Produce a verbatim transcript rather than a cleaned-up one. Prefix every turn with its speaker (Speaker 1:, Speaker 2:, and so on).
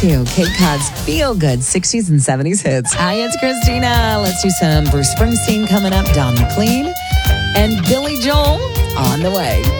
Speaker 1: to Cape Cod's Feel Good sixties and seventies hits. Hi, it's Christina. Let's do some Bruce Springsteen coming up, Don McLean, and Billy Joel on the way.